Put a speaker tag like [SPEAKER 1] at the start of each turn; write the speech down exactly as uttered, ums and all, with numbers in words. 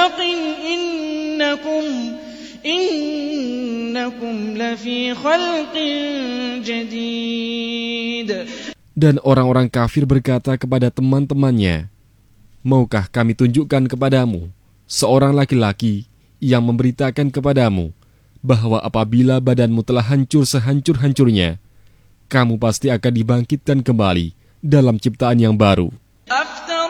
[SPEAKER 1] خَلَقٍ إِنَّكُمْ إِنَّكُمْ لَفِي خَلْقٍ جَدِيدٍ.
[SPEAKER 2] Dan orang-orang kafir berkata kepada teman-temannya, maukah kami tunjukkan kepadamu seorang laki-laki yang memberitakan kepadamu bahwa apabila badanmu telah hancur sehancur-hancurnya, kamu pasti akan dibangkitkan kembali dalam ciptaan yang baru.